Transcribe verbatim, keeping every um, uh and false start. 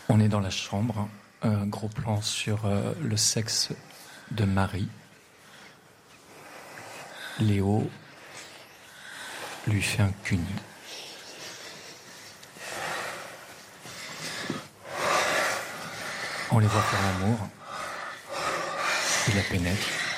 On est dans la chambre, un gros plan sur euh, le sexe de Marie. Léo lui fait un cuni. On les voit faire l'amour. Il la pénètre.